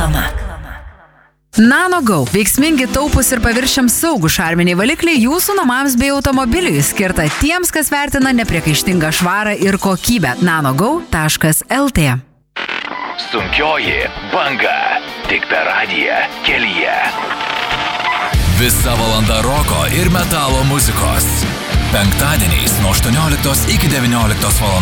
reklama. NanoGo – veiksmingi, taupūs ir paviršiams saugų šarminiai valikliai jūsų namams bei automobiliui, skirta tiems, kas vertina nepriekaištingą švarą ir kokybę. nanogo.lt. Sunkioji banga. Tik per radiją kelyje. Visa valanda roko ir metalo muzikos. Penktadieniais nuo 18 iki 19 val.